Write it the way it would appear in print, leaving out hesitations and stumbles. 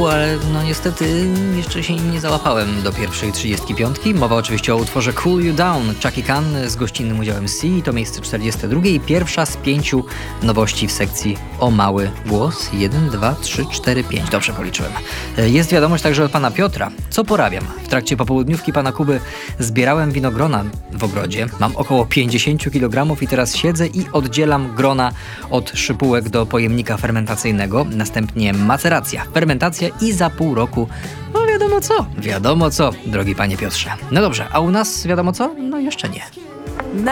ale no niestety jeszcze się nie załapałem do pierwszej 35. Mowa oczywiście o utworze Cool You Down, Chucky Khan z gościnnym udziałem C, to miejsce 42 i pierwsza z 5 nowości w sekcji O mały głos. 1, 2, 3, 4, 5. Dobrze policzyłem. Jest wiadomość także od pana Piotra. Co porabiam? W trakcie popołudniówki pana Kuby zbierałem winogrona w ogrodzie. Mam około 50 kg i teraz siedzę i oddzielam grona od szypułek do pojemnika fermentacyjnego. Następnie maceracja, fermentacja i za pół roku no wiadomo co, drogi panie Piotrze. No dobrze, a u nas wiadomo co? No jeszcze nie.